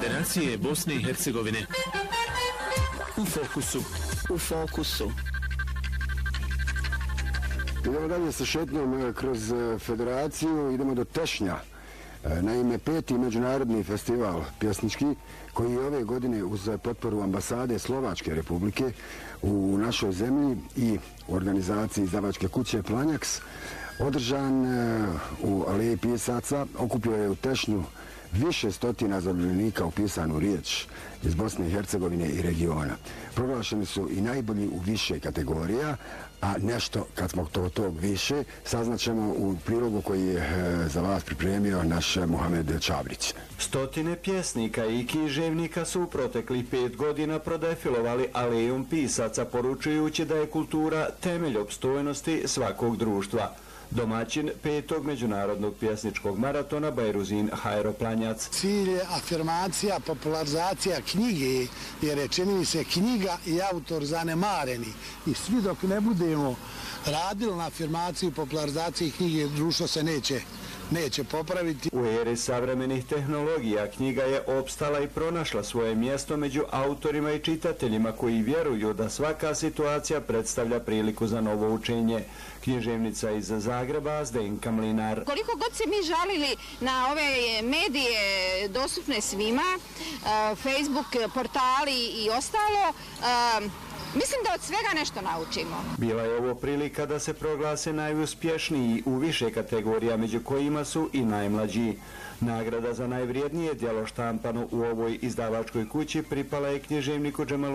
Federacije Bosne i Hercegovine. U fokusu. U fokusu. Idemo dalje sa šetnjom kroz federaciju, idemo do Tešnja. Naime, 5. međunarodni festival pjesnički, koji je ove godine uz potporu ambasade Slovačke republike u našoj zemlji i u organizaciji izdavačke kuće Planjaks, održan u Aleji pisaca, okupio je u Tešnju više stotina zaljubljenika u pisanu riječ iz Bosne i Hercegovine i regiona. Proglašeni su i najbolji u više kategorija, a nešto, kad smo tog više, saznaćemo u prilogu koji je za vas pripremio naš Mohamed Čabrić. Stotine pjesnika i književnika su u proteklih 5 godina prodefilovali Alejom pisaca, poručujući da je kultura temelj opstojnosti svakog društva. Domaćin 5. međunarodnog pjesničkog maratona Bajruzin Hajro Planjac. Cilj je afirmacija, popularizacija knjige, jer je, čini mi se, knjiga i autor zanemareni. I svi dok ne budemo radili na afirmaciji i popularizaciji knjige, društvo se neće popraviti. U eri savremenih tehnologija knjiga je opstala i pronašla svoje mjesto među autorima i čitateljima koji vjeruju da svaka situacija predstavlja priliku za novo učenje. Književnica iz Zagreba Zdenka Mlinar. Koliko god se mi žalili na ove medije dostupne svima, Facebook, portali i ostalo, mislim da od svega nešto naučimo. Bila je ovo prilika da se proglase najuspješniji u više kategorija, među kojima su i najmlađi. Nagrada za najvrijednije djelo štampano u ovoj izdavačkoj kući pripala je književniku Džemalu